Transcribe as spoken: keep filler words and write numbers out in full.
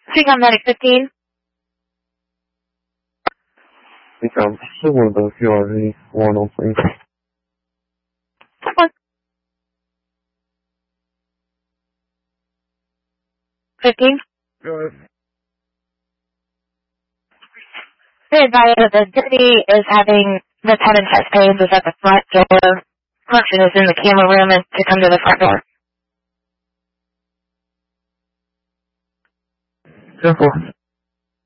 Recon Medic fifteen. Recon, one of those Q R V, one oh three. fifteen. Go ahead. Be advised that the deputy is having repetitive chest pains is at the front door. Function is in the camera room and to come to the front door. Careful.